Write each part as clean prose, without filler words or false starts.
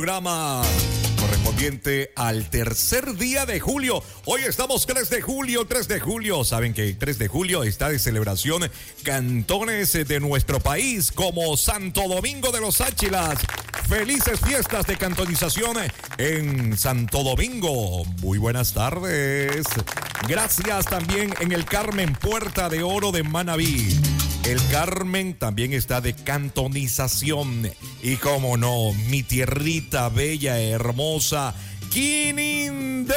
Programa correspondiente al tercer día de julio. Hoy estamos 3 de julio. Saben que 3 de julio está de celebración cantones de nuestro país como Santo Domingo de los Áchilas. Felices fiestas de cantonización en Santo Domingo. Muy buenas tardes. Gracias también en el Carmen, Puerta de Oro de Manabí. El Carmen también está de cantonización. Y cómo no, mi tierrita bella, hermosa, Quinindé.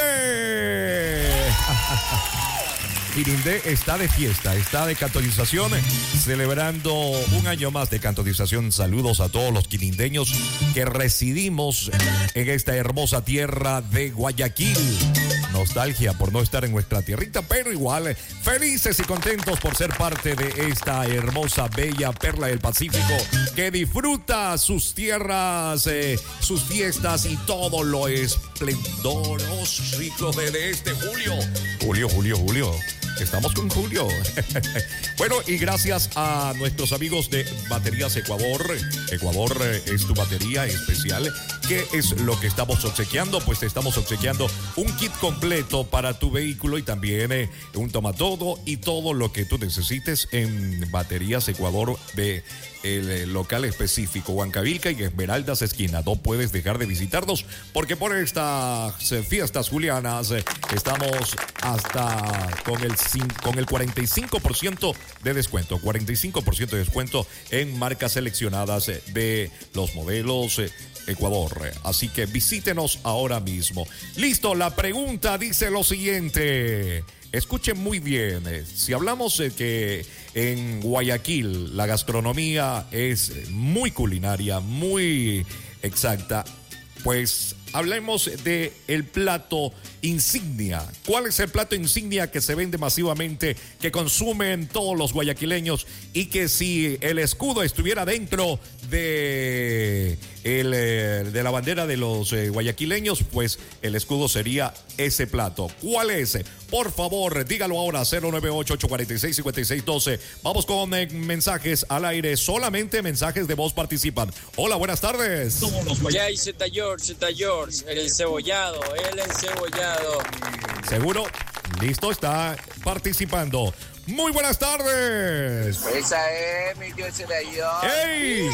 Quinindé está de fiesta, está de cantonización, celebrando un año más de cantonización. Saludos a todos los quinindeños que residimos en esta hermosa tierra de Guayaquil. Nostalgia por no estar en nuestra tierrita, pero igual felices y contentos por ser parte de esta hermosa, bella perla del Pacífico que disfruta sus tierras, sus fiestas y todo lo esplendoroso de este julio. Julio. Estamos con Julio. Bueno, y gracias a nuestros amigos de Baterías Ecuador. Ecuador es tu batería especial. ¿Qué es lo que estamos obsequiando? Pues te estamos obsequiando un kit completo para tu vehículo y también un tomatodo y todo lo que tú necesites en Baterías Ecuador de el local específico, Huancavilca y Esmeraldas esquina. No puedes dejar de visitarnos porque por estas fiestas julianas estamos hasta con el 45% de descuento. 45% de descuento en marcas seleccionadas de los modelos Ecuador. Así que visítenos ahora mismo. Listo, la pregunta dice lo siguiente. Escuchen muy bien, si hablamos de que en Guayaquil la gastronomía es muy culinaria, muy exacta, pues hablemos de el plato insignia. ¿Cuál es el plato insignia que se vende masivamente, que consumen todos los guayaquileños y que si el escudo estuviera dentro de la bandera de los guayaquileños, pues el escudo sería ese plato? ¿Cuál es? Por favor, dígalo ahora, 098-846-5612. Vamos con mensajes al aire, solamente mensajes de voz participan. Hola, buenas tardes. Ya hay Z George, el encebollado. ¿Seguro? Listo, está participando. Muy buenas tardes. Esa es mi tío Z George. ¡Ey!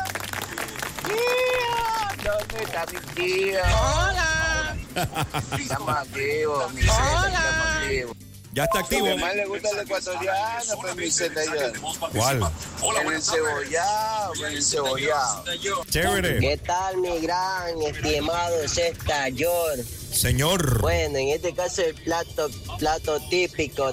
¿Dónde está mi tío? Hola. Estamos activos, mi Z, estamos activos. Ya está activo. Lo que más le gusta al ecuatoriano, pues mi Z George. ¿Cuál? El encebollado. Chévere. ¿Qué tal, mi gran estimado Z George? Señor. Bueno, en este caso el plato típico.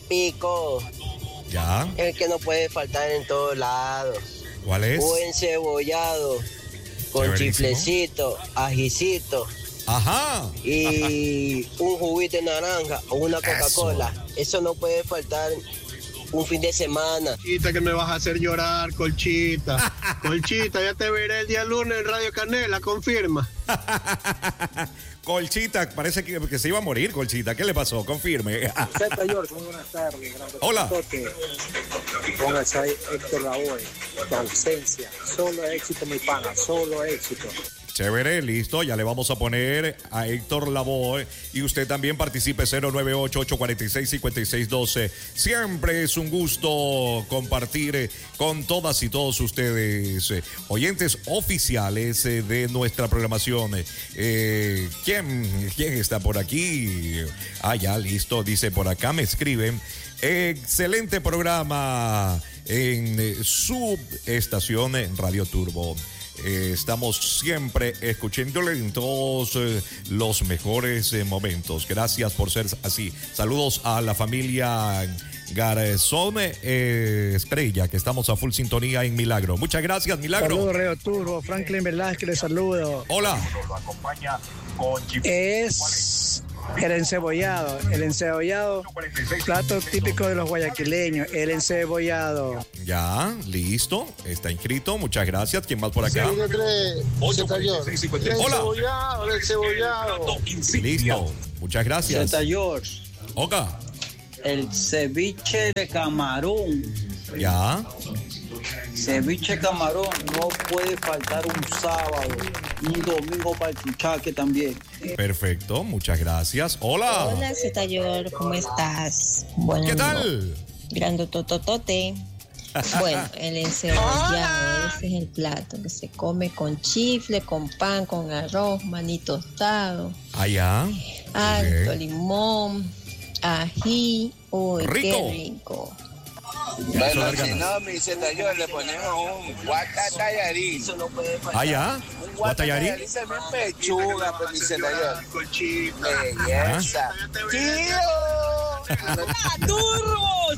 Ya. El que no puede faltar en todos lados. ¿Cuál es? Un encebollado con Chéverísimo. Chiflecito, ajicito Ajá. y un juguito de naranja o una Coca-Cola. Eso no puede faltar un fin de semana. Colchita, que me vas a hacer llorar, Colchita. Colchita, ya te veré el día lunes en Radio Canela, confirma. Colchita, parece que se iba a morir, Colchita. ¿Qué le pasó? Confirme. Z George, muy buenas tardes. Hola. Póngase ahí Héctor Lavoe, tu ausencia. Solo éxito, mi pana, solo éxito. Chévere, listo, ya le vamos a poner a Héctor Lavoe y usted también participe 098-846-5612. Siempre es un gusto compartir con todas y todos ustedes, oyentes oficiales de nuestra programación. ¿Quién está por aquí? Ah, ya, listo, dice por acá, me escriben. Excelente programa en su estación en Radio Turbo. Estamos siempre escuchándole en todos los mejores momentos. Gracias por ser así. Saludos a la familia Garzón Estrella, que estamos a full sintonía en Milagro. Muchas gracias, Milagro. Saludos, Radio Turbo. Franklin Velázquez, les saludo. Hola. Es el encebollado, plato típico de los guayaquileños, el encebollado. Ya, listo, está inscrito, muchas gracias. ¿Quién más por acá? El encebollado. Listo, muchas gracias. Z George, Oga. el ceviche de camarón. Ya. Ceviche de camarón no puede faltar un sábado. un domingo para el chuchaque también. Perfecto, muchas gracias. Hola. Hola, Zetayor, ¿cómo estás? Bueno, ¿Qué tal? Grandotototote. Bueno, el encebollado, ese es el plato que se come con chifle, con pan, con arroz, maní tostado, Allá. alto limón, ají. Uy, Rico. qué rico. Bueno, si no, mi Zetayor, le ponemos un guatallarín. Allá. Un Guatallarín. guatallarín también pechuga, pues, mi Zetayor. Belleza. ¡Tío! Turbo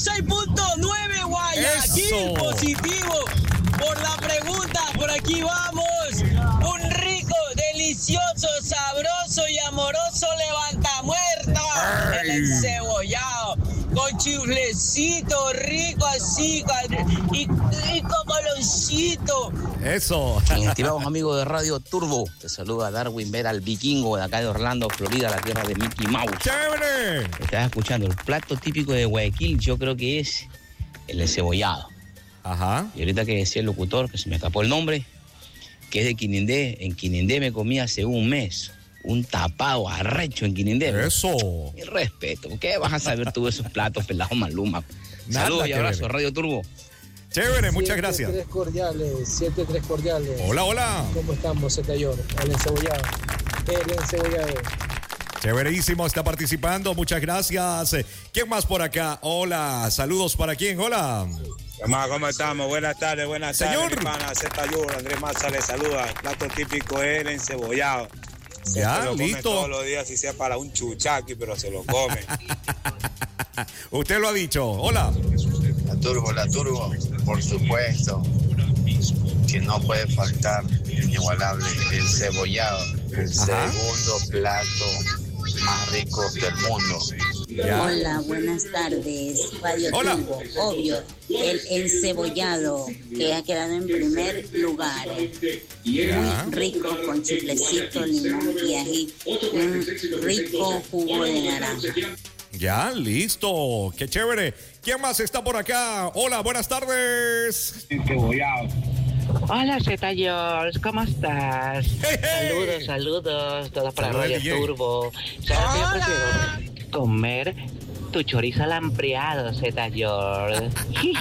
106.9 Guayaquil, Eso. positivo por la pregunta, por aquí vamos, un rico, delicioso, sabroso y amoroso levantamuerta, el encebollado, con chiflecito rico así, y con coloncito. Eso. Mis estimados amigos de Radio Turbo, te saluda Darwin Vera, el vikingo de acá de Orlando, Florida, la tierra de Mickey Mouse. ¡Chévere! Estás escuchando el plato típico de Guayaquil, yo creo que es el encebollado. Ajá. Y ahorita que decía el locutor, que se me escapó el nombre, que es de Quinindé. En Quinindé me comí hace un mes un tapado arrecho en Quinindé. Eso. Mi respeto. ¿Qué vas a saber tú de esos platos, pelado Maluma? Nada Saludos y que abrazos, ver. Radio Turbo. Chévere, muchas gracias. 7-3 cordiales. Hola, hola. ¿Cómo estamos, Zetayor? El encebollado. El encebollado. Chéverísimo, está participando, muchas gracias. ¿Quién más por acá? Hola, saludos para quién, hola. ¿Cómo estamos? Buenas tardes, Señor. mi pana Zetayor, Andrés Maza le saluda. El plato típico es el encebollado. Ya, Se lo come listo. todos los días, si sea para un chuchaqui, pero se lo come. Usted lo ha dicho, hola. La turbo, por supuesto. Que no puede faltar, inigualable, el cebollado. El segundo plato más rico del mundo. Ya. Hola, buenas tardes. Radio Hola. Turbo, obvio, el encebollado que ha quedado en primer lugar. Ya. Muy rico con chiflecito, limón y ají. Un rico jugo de naranja. Ya, listo. Qué chévere. ¿Quién más está por acá? Hola, buenas tardes. Encebollado. Hola, Zetayor, ¿cómo estás? Hey. Saludos, todos para Saludos, Radio DJ. Turbo. ¿Sabes qué yo prefiero? Comer tu chorizo alampreado, Zetayor.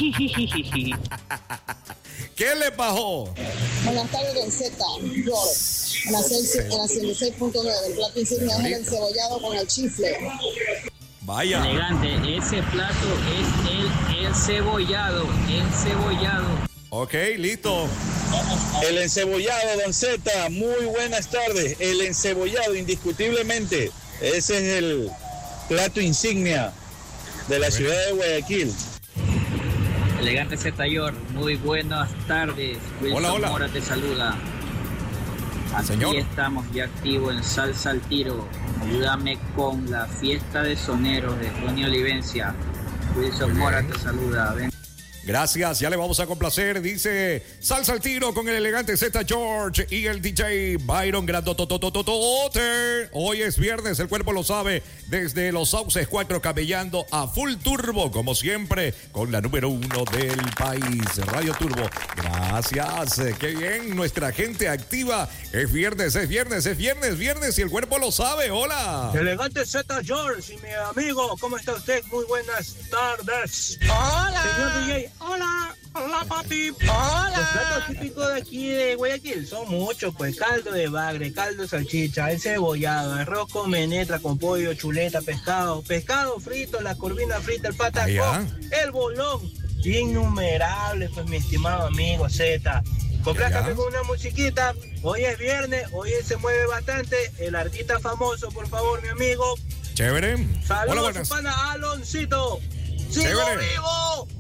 ¿Qué le bajó? Buenas tardes, Don Z. George. En la 106.9, el plato insignia es el encebollado con el chifle. Vaya. Elegante, ese plato es el encebollado. Ok, listo. El encebollado, Don Z, muy buenas tardes. El encebollado, indiscutiblemente. Ese es el plato insignia de la ciudad de Guayaquil. Elegante Zetayor, muy buenas tardes. Wilson Hola, hola. Mora te saluda. Aquí Señor. estamos ya activos en Salsa al Tiro. Ayúdame con la fiesta de soneros de Tony Olivencia. Wilson Muy Mora bien. te saluda. Ven. Gracias, ya le vamos a complacer. Dice Salsa al Tiro con el elegante Z George y el DJ Byron Grandototototote. Hoy es viernes, el cuerpo lo sabe. Desde Los Sauces 4 camellando a full turbo, como siempre, con la número 1 del país, Radio Turbo. Gracias, qué bien, nuestra gente activa. Es viernes y el cuerpo lo sabe. Hola. Elegante Z George y mi amigo, ¿cómo está usted? Muy buenas tardes. Hola. Señor DJ, hola papi. Los platos típicos de aquí de Guayaquil son muchos, pues caldo de bagre, caldo de salchicha, encebollado, arroz con menetra, con pollo, chuleta, pescado frito, la corvina frita, el patacón, el bolón, innumerables, pues mi estimado amigo Z. Complácame con una musiquita, hoy es viernes, hoy se mueve bastante, el artista famoso, por favor, mi amigo. Chévere. Saludos Hola, a buenas. su pana Aloncito. ¡Sigo Chévere. vivo!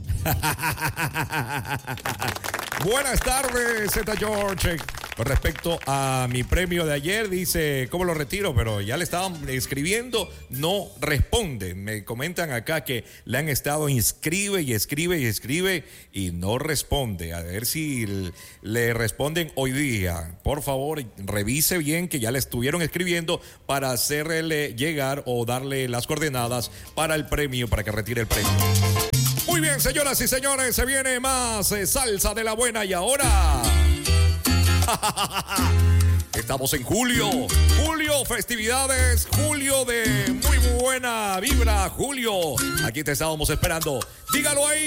Buenas tardes, Z George. Con respecto a mi premio de ayer, dice, ¿cómo lo retiro? Pero ya le estaban escribiendo, no responde. Me comentan acá que le han estado escribe y no responde. A ver si le responden hoy día. Por favor, revise bien que ya le estuvieron escribiendo para hacerle llegar o darle las coordenadas para el premio, para que retire el premio. Muy bien, señoras y señores, se viene más salsa de la buena y ahora... Estamos en julio. Julio, festividades. Julio de muy buena vibra. Julio, aquí te estábamos esperando. Dígalo ahí.